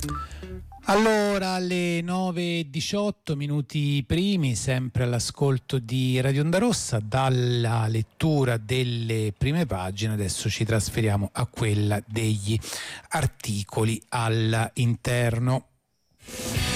Allora, alle 9:18 minuti primi, sempre all'ascolto di Radio Onda Rossa, dalla lettura delle prime pagine adesso ci trasferiamo a quella degli articoli all'interno.